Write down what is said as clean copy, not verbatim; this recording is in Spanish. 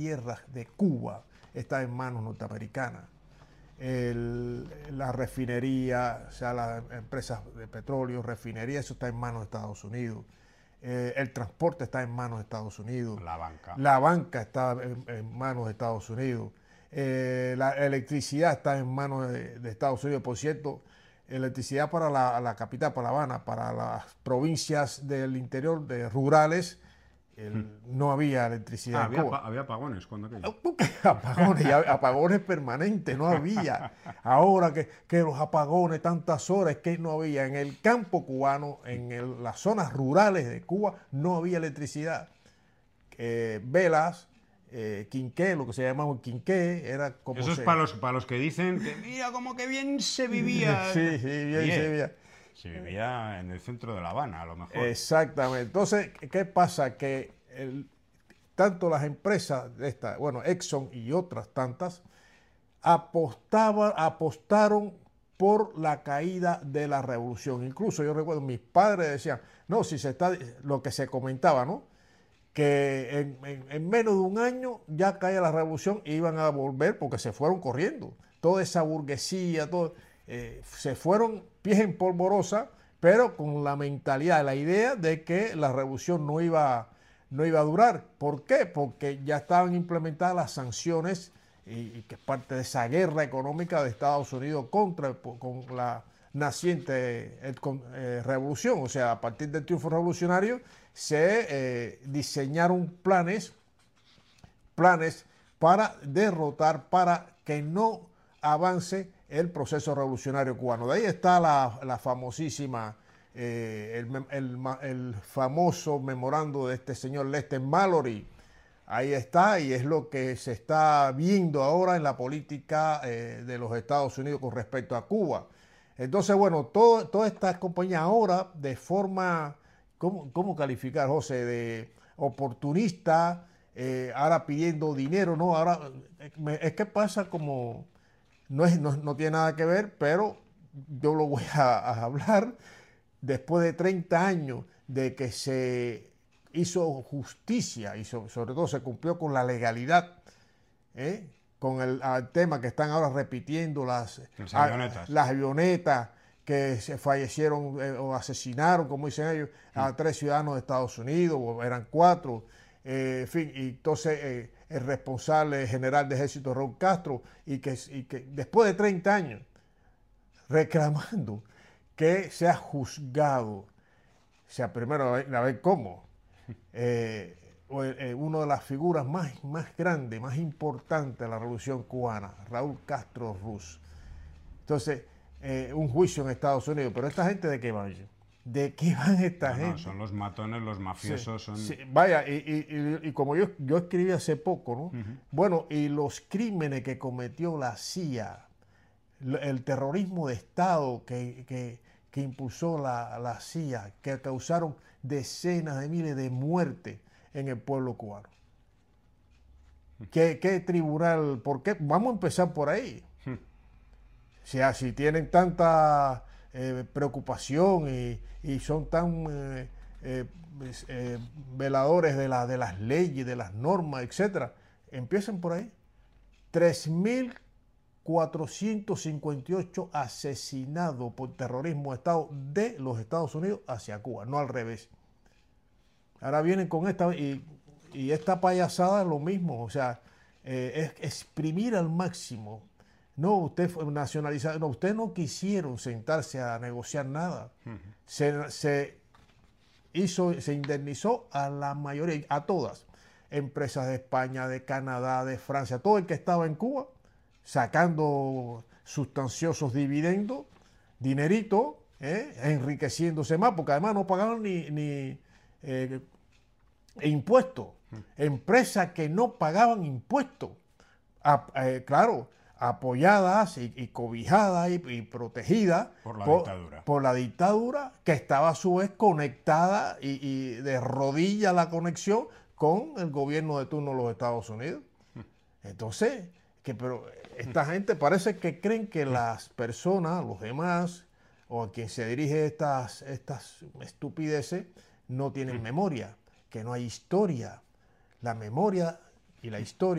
tierras de Cuba está en manos norteamericanas. La refinería, o sea, las empresas de petróleo, refinería, eso está en manos de Estados Unidos. El transporte está en manos de Estados Unidos. La banca está en manos de Estados Unidos. La electricidad está en manos de Estados Unidos. Por cierto, electricidad para la capital, para La Habana, para las provincias del interior, rurales, no había electricidad. Había apagones cuando aquello. Apagones permanentes, no había. Ahora que los apagones, tantas horas, que no había. En el campo cubano, en las zonas rurales de Cuba, no había electricidad. Velas, quinqué, lo que se llamaba quinqué, era como... Eso es para los que dicen que mira como que bien se vivía. Sí, bien se vivía. Se vivía en el centro de La Habana, a lo mejor. Exactamente. Entonces, ¿qué pasa? Que tanto las empresas de esta, bueno, Exxon y otras tantas, apostaron por la caída de la revolución. Incluso yo recuerdo, mis padres decían, no, si se está, lo que se comentaba, ¿no? Que en menos de un año ya caía la revolución e iban a volver porque se fueron corriendo. Toda esa burguesía, se fueron pies en polvorosa, pero con la mentalidad, la idea de que la revolución no iba a durar. ¿Por qué? Porque ya estaban implementadas las sanciones y que es parte de esa guerra económica de Estados Unidos con la naciente revolución. O sea, a partir del triunfo revolucionario se diseñaron planes para derrotar, para que no avance el proceso revolucionario cubano. De ahí está la famosísima, el famoso memorando de este señor Lester Mallory. Ahí está, y es lo que se está viendo ahora en la política de los Estados Unidos con respecto a Cuba. Entonces, bueno, todas estas compañías ahora de forma, ¿cómo calificar, José? De oportunista, ahora pidiendo dinero, ¿no? Ahora, es que pasa como, no tiene nada que ver, pero yo lo voy a hablar. Después de 30 años de que se hizo justicia y sobre todo se cumplió con la legalidad, con el tema que están ahora repitiendo las avionetas que se fallecieron o asesinaron, como dicen ellos, a 3 ciudadanos de Estados Unidos, o eran 4, en fin, y entonces el responsable general de ejército, Raúl Castro, y que después de 30 años reclamando que sea juzgado, o sea, primero a ver cómo, una de las figuras más grandes, más importantes de la revolución cubana, Raúl Castro Ruz. Entonces, un juicio en Estados Unidos, pero esta gente, ¿de qué van? ¿De qué van esta gente? Son los matones, los mafiosos. Sí, vaya, y como yo escribí hace poco, ¿no? Bueno, y los crímenes que cometió la CIA, el terrorismo de Estado que impulsó la CIA, que causaron decenas de miles de muertes en el pueblo cubano. ¿Qué tribunal? ¿Por qué? Vamos a empezar por ahí. Si tienen tanta preocupación y son tan veladores de las leyes, de las normas, etc., empiecen por ahí. 3.458 asesinados por terrorismo de Estado de los Estados Unidos hacia Cuba, no al revés. Ahora vienen con esta, y esta payasada es lo mismo, o sea, es exprimir al máximo. No, usted fue nacionalizado, no, ustedes no quisieron sentarse a negociar nada. Se indemnizó a la mayoría, a todas, empresas de España, de Canadá, de Francia, todo el que estaba en Cuba, sacando sustanciosos dividendos, dinerito, enriqueciéndose más, porque además no pagaban ni impuestos. Empresas que no pagaban impuestos, claro, apoyadas y cobijadas y protegidas por la dictadura, que estaba a su vez conectada y de rodillas la conexión con el gobierno de turno de los Estados Unidos. Entonces, pero esta gente parece que creen que las personas, los demás, o a quien se dirige estas estupideces, no tienen memoria, que no hay historia. La memoria y la historia